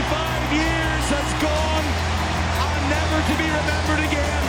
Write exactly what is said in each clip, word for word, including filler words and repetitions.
twenty-five years has gone and never to be remembered again.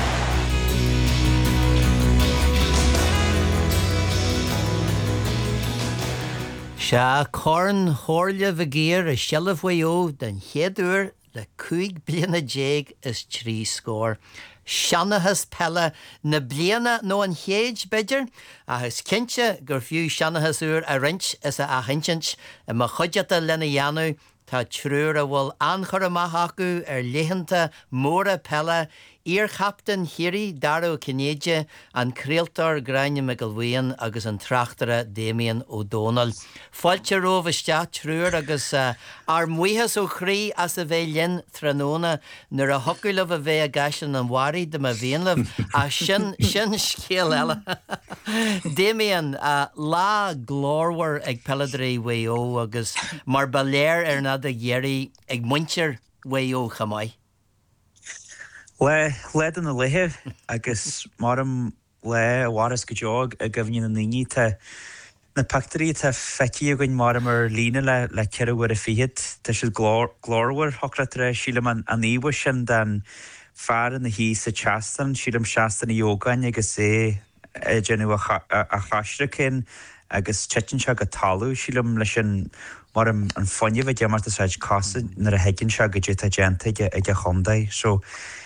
Sha corn horlia vigir a shelf wayo den headur the cuig bliana jeg is tree score. Shanna has pella na bliana no an hage bidger a his kinche gur few Shanna has ur a wrench is a hinchinch a mahujata lena yanu ta trura wal anchara mahaku er lehenta mora pella ear captain hiri daro Canadian and crealtar grania McElwain agus an trachtara Damien O'Donnell. Falcher over stat trur agus uh, ar muihas o chrí as a velin thranona nor a hokul of a ve gashan and wari de ma vienlev a shin shin skill ella. Damien uh, la glorwer eg peladri weo agus mar baler er na de yeri eg muncher weo chamai. Le led in the lehe agus marum le waras gejog a giving in the nita na factory ta feki gon marum er lina le le kira wer a fihet ta should glor glorwer hokratre shilaman aniwish and dan far in the he sa chastan shilam shastan yoga and agus say a genu a hashrakin agus chechin chaga talu shilam lishan marum an funny ve jamarta saj kasa na a hekin chaga jeta gente ge ge hondai so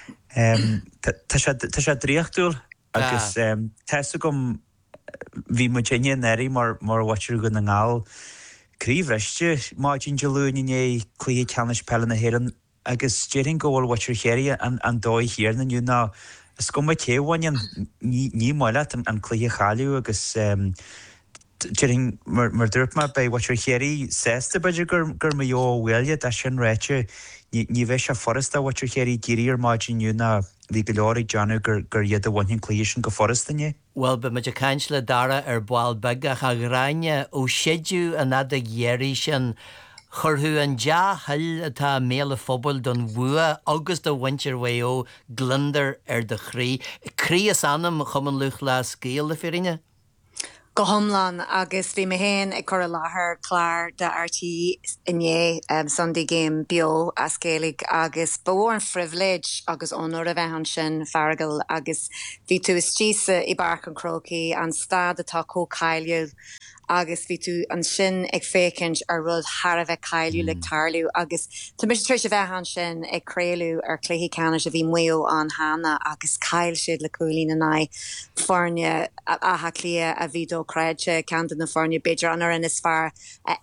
Um, Tasha Driachtul, agus um, Tessagum vi Virginia Neri, more more watcher gun an al Criveshte, Margin Jaluni, Clee Canish Pelana Heron, agus Jering goal watcher here and and doi here, and you know, a scumma one and ni molat and Clee Halu, agus um, Jering Murderma by watcher here says the budget Gurmayo Willia, Dashan Retcher. Ní bheith se foresta watcher chéirí dírir margin na bhí go leorí Johnna gur gur iad a bhain clíisian go forestaine? Well, but muid a cansla dara ar bháil bega a gráine ó séidú a nad a ghéirí sin churthú an ja hil atá méle fphobal don bhua agus do winter way ó glunder ar de chrí. Chrí is anam chuman luch le scéal le firinne? Go homlan agus bhí me héin ag chur a láthair clár de R T E inné um, Sunday game bio a scéalaigh agus bhór an privilege agus honor a bheith an sin fargal agus bhí tú is tíosa i barc an crocaí an stad atá cócáiliú agus bhí tú an sin ag fécinint ar rud thar a bheith cáiliú le tarliú agus tá mis tríéis a bheith an sin ag créiliú ar cléthaí canis a bhí muo an hána agus cáil siad le cúlín na nai farne atha clia a bhí dó creide ceantan na farne beidir anar in is fear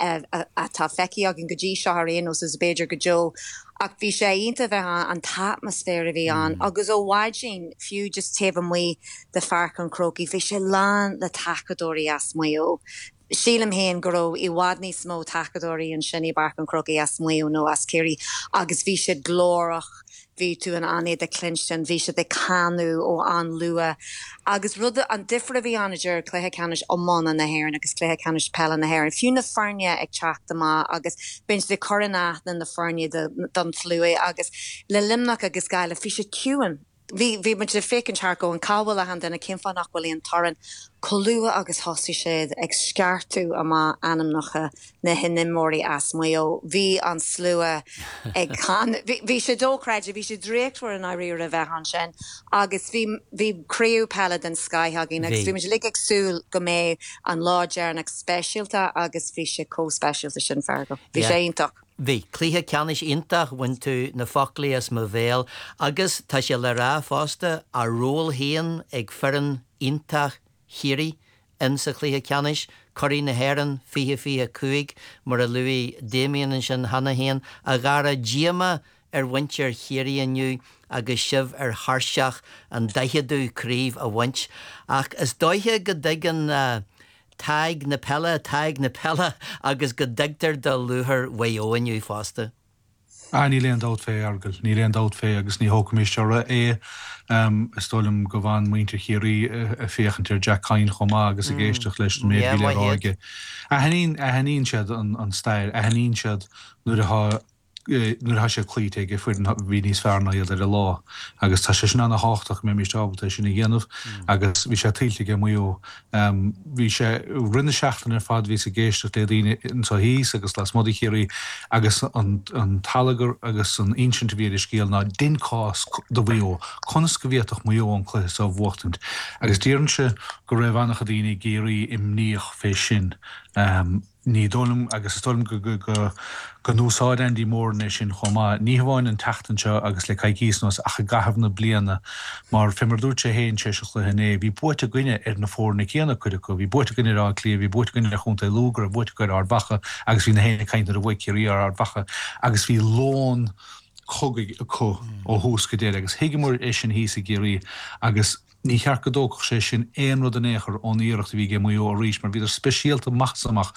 atá feici agin go dtí seo ar aonos is beidir go jo ach bhí sé ionta bheith an atmosfér a bhí an agus ó bhaid sin fiú just taobh muo de farc an crocaí bhí sé lán le tacadóirí as muo. Sílam héin go i bhhad níos mó tacadóirí an sinní barc an crocaí as muo nó as céirí agus bhí sé glórach bhí tú an ané de Clinston, bhí sé de canú ó an lua agus rud an difra bhí anidir cléthe canis ó món na hhéir agus cléthe canis pell na hhéir. Fiú na farne ag teachta má agus bin de coronach na na farne don flua agus le limnach agus gaile fi sé ciúan. Bhí bhí muid le fécinn tearcó an cábhfuil a han denna cimfá nachhfuil an taran colua agus hosí séad ag sceartú ama anamnacha na hinimóí as muo bhí an slua ag can bhí sé dócraide bhí sé dréachtar an áíir a bheith an sin agus bhí bhí críú pella den skyhugging agus bhí muid lig agsúil go mé an láidearnach speisialta agus bhí sé cóspecialta sin fergo. Bhí sé ionach. Bhí clíthe ceannis intach win tú na foclaí as mo bhéal agus tá sé le rá fásta a ról héan ag fearan intach hiri in sa clíthe ceannis choirí na hhéireann fiche fiche cuaig mar a luí Damien an sin hana héan a gara díama ar winter hiri aniu agus sibh ar hairseach an daicheadú críomh a wint ach is dóithe go dtigan uh, taig na pella, taig na pella, agus go digtar do luthar wayo aniu fásta. Ah, ní léon dát fé argal, ní léon dát fé agus ní hócam is seora é um, istólam go bhain muintir chéirí a féchantir Jack Cain chomá agus a géisteach leis na méad bhíle ráige. A hanín a hanín siad an, an stair, a hanín siad nuair a nuair ha sé clíte ige fuin bhí níos fearna iad ar a lá, agus tá sé sin anna háach mé mís ábalta sin na ghéanamh, agus bhí sé tiltte muo. Bhí sé rinne seachtain ar fad hí sa géiste é dtíine sa híos agus las modí chéirí agus an talagar agus an ancient bhíad scéal ná dincás do bhío, conas go bhíach muo an chluis á bhchtint. Agus díann se go raibh annach a daoine géirí im níoch fé sin. Ní dólam agus stolum go go go núsáid an dí mór na sin chomá ní bháin an tatan seo agus le caiicís nos a gahabh na bliana mar fimar dúirte héin sé se chluhanné bhí buite gine ar na fór na céanna chuide go bhí buite gine rá clí bhí buite gine le chunta lúgar a buite goir ar bacha agus bhí na héna caiinte a bhaiceí ar bacha agus bhí lón chogaigh có ó hús go déir agus hiigemór é sin hí sa géirí agus ní chear go dóch sé sin éon rud an éair ón íirecht bhí gé muo a ríis, mar bhíidir speisialta machsamach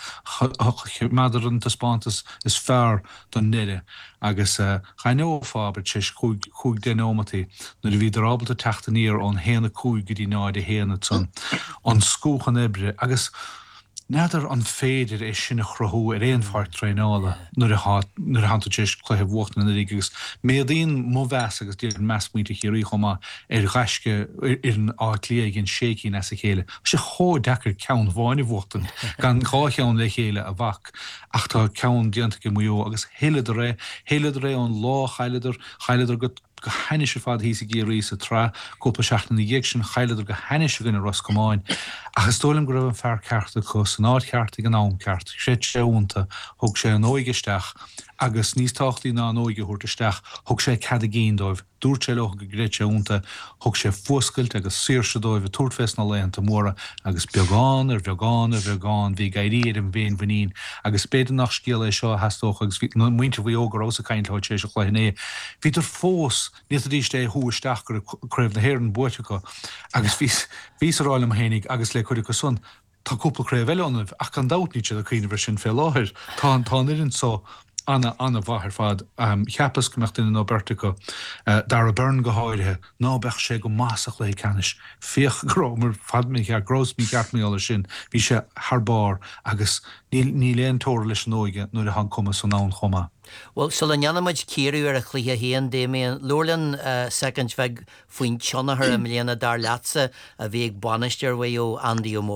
meidir an taspátas is fearr don nide agus chainó fábert sé chuig denómatí na bhíidir ábalta teachta níor ón héana cúig go dtí náid a héana san an scúchan ebre agus Neidir an féidir é sinna chrothú ar éon fart tréála nuair a hananta tééis chluithe bhchtna na agus mé daon mó bheas agus dtíar an measmuointe chéirí chumá ar gaiisce ar an átlí gin séí na sa chéile. sé thó dechar ceann bháinna bhchtan gan chácheann le chéile a bhac ach tá ceann dianta go muo agus héile ré héile ré an lá chaileidir chaileidir go go haine se fad hí a géirí sa trá cópa seachna na dhéag sin chaileidir go haine se gine ros gomáin agus tólam go raibh an fear cearta chu san áid cearta an nám ceart sé séúnta thug sé an óigeisteach agus níos táchtaí ná an óige thuirtaisteach thug sé cad a géindóibh dúirt sé lech go gréite únta thug sé fuscailt agus siirse dóibh túirtfest na leanta móra agus beagán ar bheagán ar bheagán bhí gairíad an bhéon bhaín agus beidir nach scéal é seo heastóch agus muinte bhí ógur os a caiinteáid sé chléinné. Bhíidir fós níos a díos é thuisteach gur cruibh na héir an buitecha agus vís aráil am hénig agus le chuide go sun tá cúpla cruibh eileanmh ach an dáitníte a chuoine sin fé láthir tá an tá iann só Anna Anna bhahar fad um, cheappas gomecht in Alberta go uh, dar a burn go háirithe ná bech sé go másach le canis fioch grómar fad mé a gros mí ceart mí sin bhí sé thbár agus ní léon tóir leis an óige nuair a han cuma san nán chomá. Well, so an janamaid cíirú ar a chlíthe héan déimion Lorlan second bheith faoin tionathair a mléana dar leatsa a bhíag banisteir bhé ó Andy ó